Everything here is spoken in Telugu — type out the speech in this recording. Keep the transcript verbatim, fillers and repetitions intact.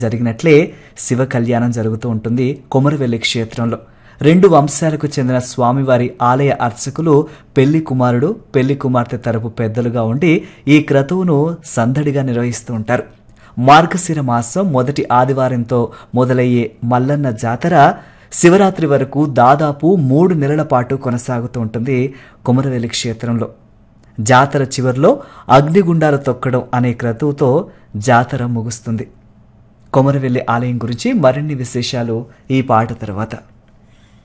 జరిగినట్లే శివ కళ్యాణం జరుగుతూ ఉంటుంది కొమరవెల్లి క్షేత్రంలో. రెండు వంశాలకు చెందిన స్వామివారి ఆలయ అర్చకులు పెళ్లి కుమారుడు పెళ్లి కుమార్తె తరపు పెద్దలుగా ఉండి ఈ క్రతువును సందడిగా నిర్వహిస్తూ ఉంటారు. మార్గశిర మాసం మొదటి ఆదివారంతో మొదలయ్యే మల్లన్న జాతర శివరాత్రి వరకు దాదాపు మూడు నెలల పాటు కొనసాగుతూ ఉంటుంది కొమరవెల్లి క్షేత్రంలో. జాతర చివరిలో అగ్నిగుండాలు తొక్కడం అనే క్రతువుతో జాతర ముగుస్తుంది. కొమరవెల్లి ఆలయం గురించి మరిన్ని విశేషాలు ఈ పాట తర్వాత.